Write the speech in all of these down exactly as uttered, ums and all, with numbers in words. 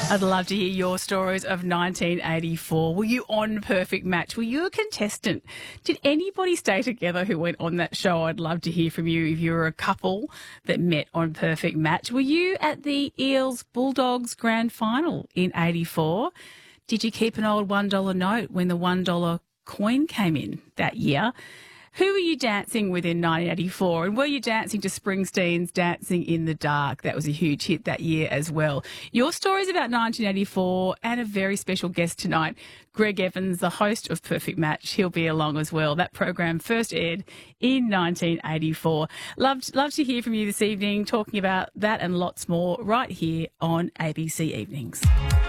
I'd love to hear your stories of nineteen eighty-four. Were you on Perfect Match? Were you a contestant? Did anybody stay together who went on that show? I'd love to hear from you if you were a couple that met on Perfect Match. Were you at the Eels Bulldogs grand final in eighty-four? Did you keep an old one dollar note when the one dollar coin came in that year? Who were you dancing with in nineteen eighty-four? And were you dancing to Springsteen's Dancing in the Dark? That was a huge hit that year as well. Your stories about nineteen eighty-four and a very special guest tonight, Greg Evans, the host of Perfect Match. He'll be along as well. That program first aired in nineteen eighty-four. Love, love to hear from you this evening, talking about that and lots more right here on A B C Evenings.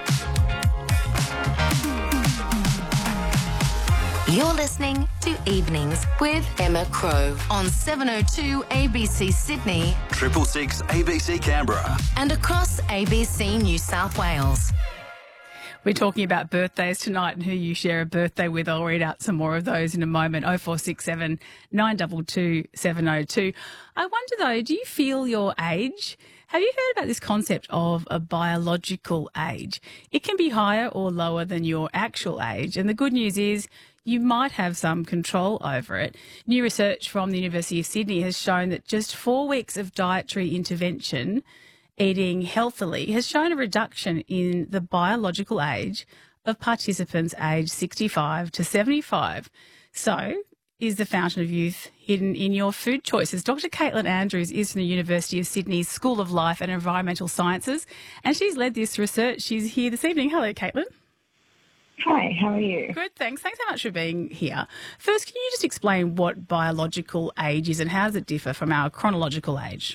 You're listening to Evenings with Emma Crow on seven oh two A B C Sydney, Triple Six A B C Canberra, and across A B C New South Wales. We're talking about birthdays tonight and who you share a birthday with. I'll read out some more of those in a moment. oh four six seven, nine two two, seven oh two. I wonder though, do you feel your age? Have you heard about this concept of a biological age? It can be higher or lower than your actual age. And the good news is you might have some control over it. New research from the University of Sydney has shown that just four weeks of dietary intervention, eating healthily, has shown a reduction in the biological age of participants aged sixty-five to seventy-five. So, is the fountain of youth hidden in your food choices? Doctor Caitlin Andrews is from the University of Sydney's School of Life and Environmental Sciences, and she's led this research. She's here this evening. Hello, Caitlin. Hi, how are you? Good, thanks. Thanks so much for being here. First, can you just explain what biological age is and how does it differ from our chronological age?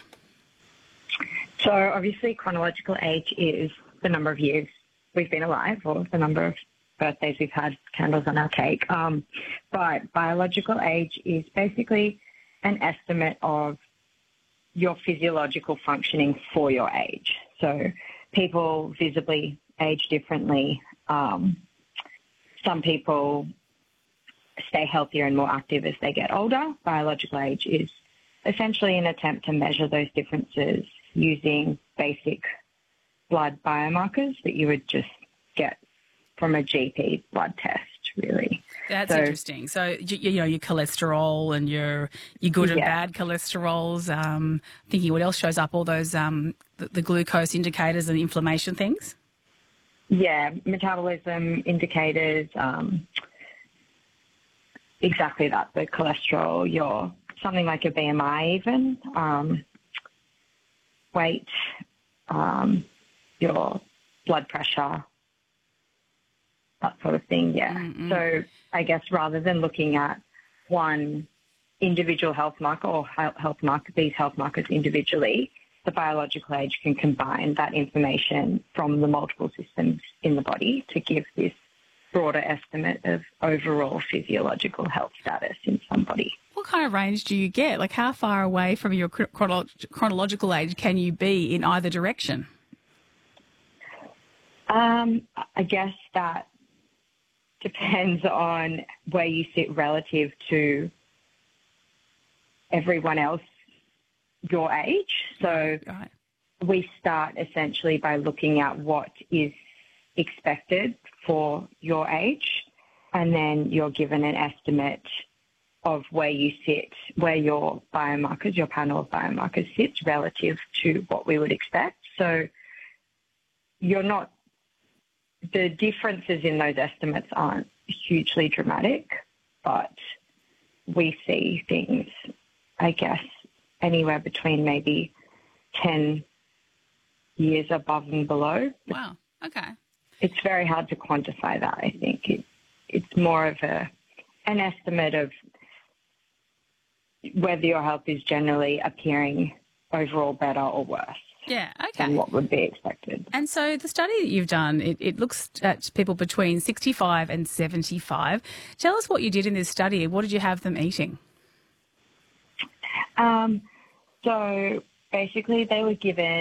So obviously chronological age is the number of years we've been alive or the number of birthdays we've had, candles on our cake. Um, but biological age is basically an estimate of your physiological functioning for your age. So people visibly age differently. Um, some people stay healthier and more active as they get older. Biological age is essentially an attempt to measure those differences using basic blood biomarkers that you would just get from a G P blood test, really. That's so, interesting. So, you, you know, your cholesterol and your your good and yeah. bad cholesterols, um, thinking what else shows up, all those, um, the, the glucose indicators and inflammation things? Yeah, metabolism indicators, um, exactly that, the cholesterol, your something like a B M I even, um, weight, um, your blood pressure, that sort of thing, yeah. Mm-hmm. So I guess rather than looking at one individual health marker or health marker, these health markers individually, the biological age can combine that information from the multiple systems in the body to give this broader estimate of overall physiological health status in somebody. What kind of range do you get? Like how far away from your chronolo- chronological age can you be in either direction? Um, I guess that depends on where you sit relative to everyone else your age. So right. we start essentially by looking at what is expected for your age, and then you're given an estimate of where you sit, where your biomarkers, your panel of biomarkers sits relative to what we would expect. So you're not, the differences in those estimates aren't hugely dramatic, but we see things, I guess, anywhere between maybe ten years above and below. Wow, okay. It's very hard to quantify that, I think. It, it's more of a an estimate of whether your health is generally appearing overall better or worse. Yeah, okay. Than what would be expected. And so the study that you've done, it, it looks at people between sixty-five and seventy-five. Tell us what you did in this study. What did you have them eating? Um, so basically they were given